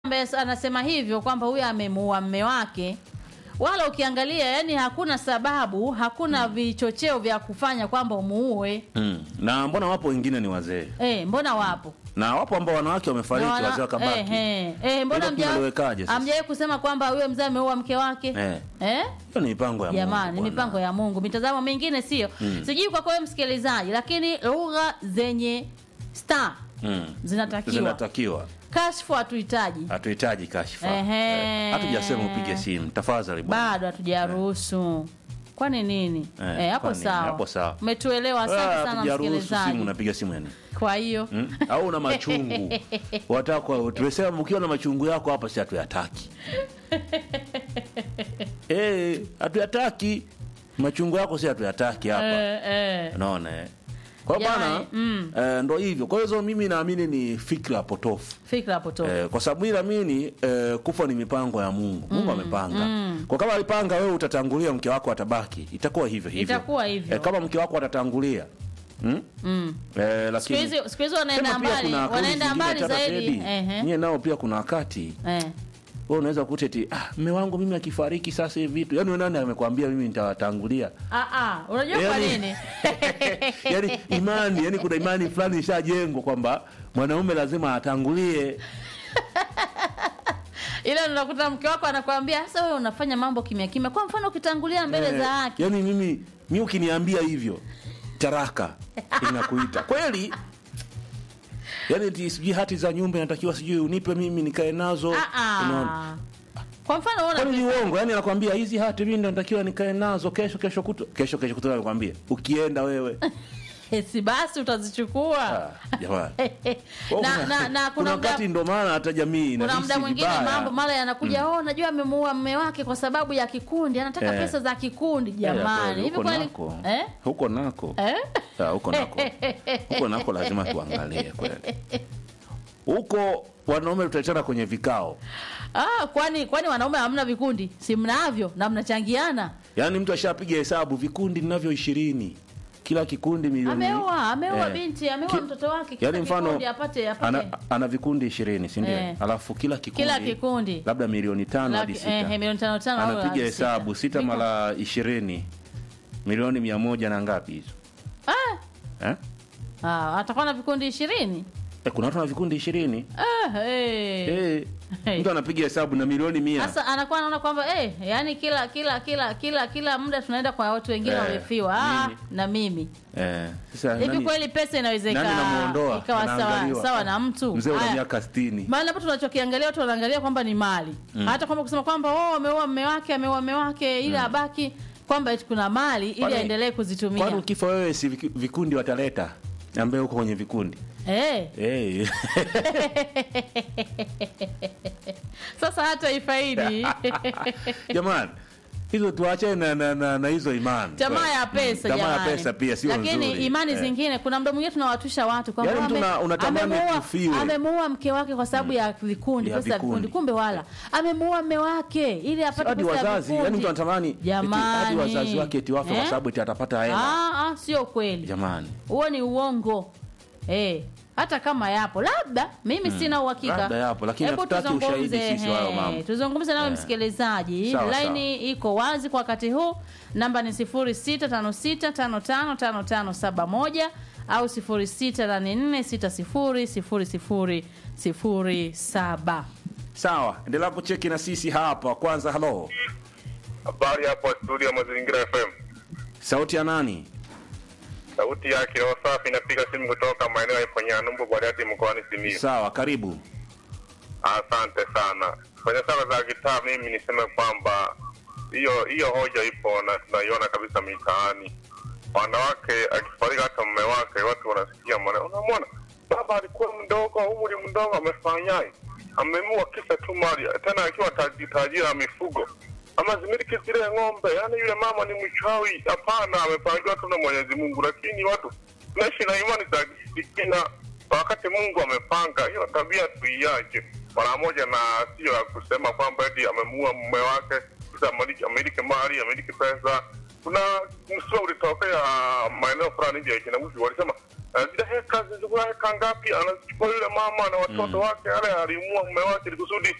anasema hivyo kwamba huyu amemuua mume wake, wala ukiangalia yani hakuna sababu, hakuna vichocheo vya kufanya kwamba umuue. Na mbona wapo wengine ni wazee? Mbona wapo? Na wapo ambao wanawake wamefariki wazee wakabaki. Mbona hamjawahi kusema kwamba huyo mzee ameua mke wake? Hiyo ni mipango ya Mungu. Jamani, ni mipango ya Mungu. Mitazamo mingine sio. Sijui kwa wewe msikilizaji, lakini lugha zenye star zinatakiwa. Kashfu hatuhitaji kashfa. Hatujasema upige simu tafadhali bwana. Bado hatujaruhusu. Kwani nini? Hapo sawa. Umetuelewa, asante sana msikilizaji. Simu unapiga simu yani. Kwa hiyo au una machungu. Wataka tumesema ukiwa na machungu yako hapa si hatuyataki. Hatuyataki. Machungu yako si hatuyataki hapa. Unaona Kwa bana ndo hivyo. Kwa hiyo mimi naamini ni fikra potofu. Kwa sababu ila mimi kufa ni mipango ya Mungu. Mungu amepanga. Kwa kama alipanga wewe utatangulia, mke wako atabaki, itakuwa hivyo. Kama mke wako atatangulia lakini siku hizo wanaenda mbali zaidi. Nyie nao pia kuna wakati wewe unaweza kuteti mume wangu mimi akifariki sasa hivi vitu. Yaani nani amekwambia mimi nitawatangulia? Unajua kwa nini? Yaani imani, yani kuna imani fulani ishajengwa kwamba mwanaume lazima atangulie. Ila unakuta mke wako anakuambia sasa wewe unafanya mambo kimya kimya. Kwa mfano ukitangulia mbele za haki. Yaani mimi ukiniambia hivyo taraka inakuita. Kweli? Yaani sijui hati za nyumba inatakiwa sijui unipe mimi nikae nazo. Unaona? Kwa mfano unaona ni uongo, yani anakuambia hizi hati mimi ndo natakiwa nikae nazo kesho kutoa anakuambia ukienda wewe si basi utazichukua. Jamani. Na kuna wakati ndo maana hata jamii na kuna muda mwingine mambo mara yanakuja najua amemuua mume wake kwa sababu ya kikundi, anataka pesa za kikundi. Jamani, hivi kweli huko nako huko nako lazima tuangalie kweli. Huko wanaume tutaachana kwenye vikao. Kwani wanaume hamna vikundi? Si mnavyo na mnachangiana? Yaani mtu ashapiga hesabu vikundi ninavyo 20. Kila kikundi milioni. Ameoa binti, ameoa mtoto wake, kila yani kikundi apate. Ana vikundi 20, si ndio? Alafu kila kikundi labda milioni 5 hadi 6. Milioni 5 anapiga hesabu 6 mara 20 milioni 100 na ngapi hizo? Atakuwa na vikundi 20. Kuna watu na vikundi 20. Mtu anapiga hesabu na milioni 100. Sasa anakuwa anaona kwamba yani kila muda tunaenda kwa watu wengine wamefiwa. Na mimi. Sasa hivi kweli pesa inawezekana ikawa sawa na mtu mzee wa miaka 60. Maana hapo tunachokiangalia watu wanaangalia kwamba ni mali. Hata kwamba kusema kwamba ameoa mume wake ili abaki kwamba kuna mali ili aendelee kuzitumia. Kwani ukifa wewe si vikundi wataleta ambaye uko kwenye vikundi? Sasa hata ifaidi. Jamani, hizo tuache na hizo imani. Tamaa ya pesa jamani. Tamaa ya pesa pia sio nzuri. Lakini imani zingine kuna muda mwingine tunawatusha watu kwamba unatamani kufiwe. Amemuua mke wake kwa sababu ya vikundi, pesa ya vikundi. Kumbe wala amemuua mume wake ili apate pesa ya vikundi. Yaani mtu anatamani hadi wazazi wake eti wafe kwa sababu eti atapata hela. Sio kweli. Jamani. Huo ni uongo. Hata kama yapo labda mimi sina uhakika. Labda yapo lakini hatutaki ushahidi sisi wao mama. Tuzungumze nawe msikilizaji. Line iko wazi kwa wakati huu. Namba ni 0656555571 au 0684600007. Sawa, endelea kucheki na sisi hapa. Kwanza hello. Habari hapo studio Mazingira FM. Sauti ya nani? Sauti yake Wasafi, napiga simu kutoka maeneo ya Ponyanumbu Bariadi mkoani Simiyu. Sawa, karibu. Asante sana. Kwenye sala za gitaa mimi niseme kwamba hiyo hoja ipo na tunaiona kabisa mitaani. Wanawake akifariki hata mume wake watu wanasikia unamwona baba alikuwa mdogo, umri mdogo, amefanyaje? Amemua kisa tu mali, tena akiwa tajiri wa mifugo. Ama zimiliki zile ng'ombe, yani yule mama ni mchawi. Hapana, amepangiwa tu na Mwenyezi Mungu, lakini watu tunaishi na imani za kishirikina wakati Mungu amepanga. Hiyo tabia tuiache mara moja, na sio ya kusema kwamba eti amemuua mume wake kisa amiliki mali, amiliki pesa. Kuna msio ulitokea maeneo fulani nje ya Kinamushi, walisema zile heka ngapi anachukua yule mama na watoto wake, yale alimuua mume wake kusudi